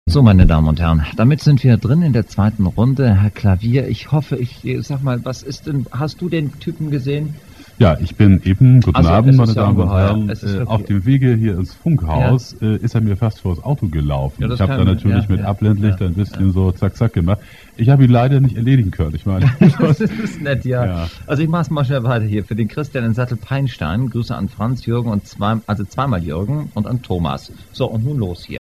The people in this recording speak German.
So, meine Damen und Herren, damit sind wir drin in der zweiten Runde. Herr Klavier, ich hoffe, sag mal, hast du den Typen gesehen? Ja, ich bin eben, guten Abend, meine Damen und Herren, auf dem Wege hier ins Funkhaus ist er mir fast vors Auto gelaufen. Ja, ich habe da natürlich mit Abblendlicht ein bisschen so zack, zack gemacht. Ich habe ihn leider nicht erledigen können. Ich meine, das ist nett, ja. Also ich mach's mal schnell weiter hier. Für den Christian in Sattel-Peinstein, Grüße an Franz, Jürgen und zweimal Jürgen und an Thomas. So, und nun los hier.